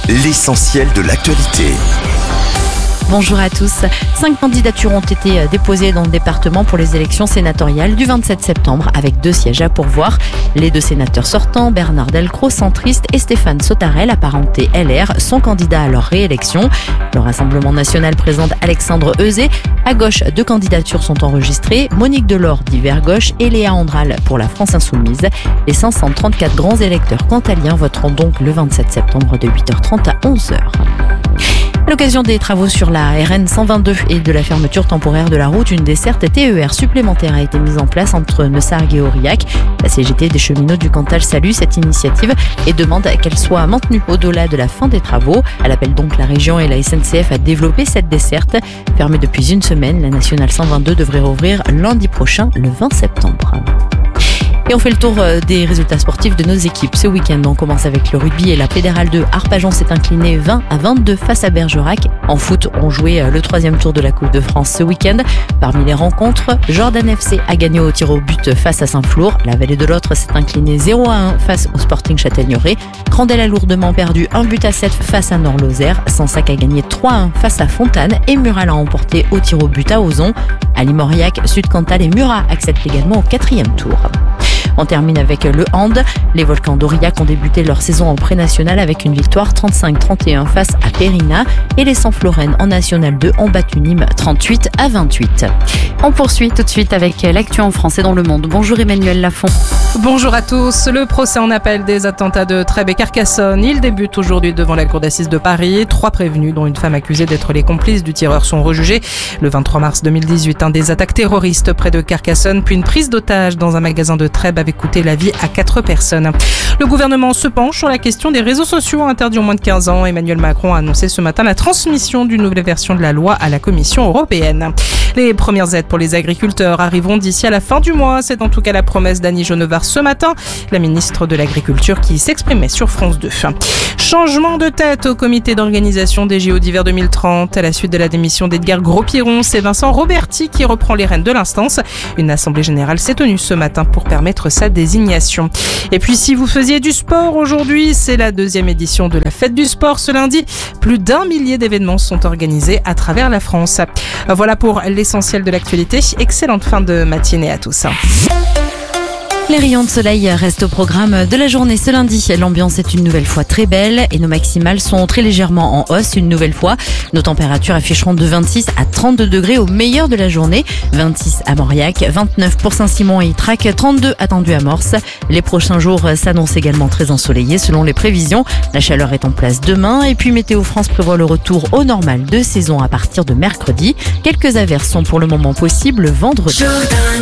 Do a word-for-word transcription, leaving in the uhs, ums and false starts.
l'essentiel de l'actualité. Bonjour à tous. Cinq candidatures ont été déposées dans le département pour les élections sénatoriales du vingt-sept septembre avec deux sièges à pourvoir. Les deux sénateurs sortants, Bernard Delcros, centriste, et Stéphane Sautarel, apparenté L R, sont candidats à leur réélection. Le Rassemblement national présente Alexandre Euzet. À gauche, deux candidatures sont enregistrées, Monique Delors d'Hiver Gauche et Léa Andral pour la France Insoumise. Les cinq cent trente-quatre grands électeurs cantaliens voteront donc le vingt-sept septembre de huit heures trente à onze heures. À l'occasion des travaux sur la R N cent vingt-deux et de la fermeture temporaire de la route, une desserte T E R supplémentaire a été mise en place entre Messargues et Aurillac. La C G T des cheminots du Cantal salue cette initiative et demande qu'elle soit maintenue au-delà de la fin des travaux. Elle appelle donc la région et la S N C F à développer cette desserte. Fermée depuis une semaine, la nationale cent vingt-deux devrait rouvrir lundi prochain, le vingt septembre. Et on fait le tour des résultats sportifs de nos équipes. Ce week-end, on commence avec le rugby et la Fédérale deux. Arpajon s'est incliné vingt à vingt-deux face à Bergerac. En foot, on jouait le troisième tour de la Coupe de France ce week-end. Parmi les rencontres, Jordan F C a gagné au tir au but face à Saint-Flour. La Vallée de l'Autre s'est inclinée zéro à un face au Sporting Châtaigneraie. Crandel a lourdement perdu un but à sept face à Nord-Lozère. Sansac a gagné trois à un face à Fontane et Mural a emporté au tir au but à Ozon. Ali Mauriac, Sud-Cantal et Murat accèdent également au quatrième tour. On termine avec le hand. Les Volcans d'Aurillac ont débuté leur saison en pré-national avec une victoire trente-cinq trente et un face à Périna. Et les Sanflorènes en National deux ont battu Nîmes trente-huit à vingt-huit. On poursuit tout de suite avec l'actu en France et dans le monde. Bonjour Emmanuel Lafont. Bonjour à tous. Le procès en appel des attentats de Trèbes et Carcassonne. Il débute aujourd'hui devant la cour d'assises de Paris. Trois prévenus, dont une femme accusée d'être les complices du tireur, sont rejugés. Le vingt-trois mars deux mille dix-huit, un des attaques terroristes près de Carcassonne, puis une prise d'otage dans un magasin de Trèbes avait coûté la vie à quatre personnes. Le gouvernement se penche sur la question des réseaux sociaux interdits aux moins de quinze ans. Emmanuel Macron a annoncé ce matin la transmission d'une nouvelle version de la loi à la Commission européenne. Les premières aides pour les agriculteurs arriveront d'ici à la fin du mois. C'est en tout cas la promesse d'Annie Genevard ce matin, la ministre de l'Agriculture qui s'exprimait sur France deux. Changement de tête au comité d'organisation des J O d'hiver deux mille trente. À la suite de la démission d'Edgar Gros-Piron, c'est Vincent Roberti qui reprend les rênes de l'instance. Une assemblée générale s'est tenue ce matin pour permettre sa désignation. Et puis si vous faisiez du sport aujourd'hui, c'est la deuxième édition de la fête du sport ce lundi. Plus d'un millier d'événements sont organisés à travers la France. Voilà pour l'essentiel de l'actualité. Excellente fin de matinée à tous. Les rayons de soleil restent au programme de la journée ce lundi. L'ambiance est une nouvelle fois très belle et nos maximales sont très légèrement en hausse une nouvelle fois. Nos températures afficheront de vingt-six à trente-deux degrés au meilleur de la journée. vingt-six à Mauriac, vingt-neuf pour Saint-Simon et Ytrac, trente-deux attendus à Morse. Les prochains jours s'annoncent également très ensoleillés selon les prévisions. La chaleur est en place demain et puis Météo France prévoit le retour au normal de saison à partir de mercredi. Quelques averses sont pour le moment possibles vendredi.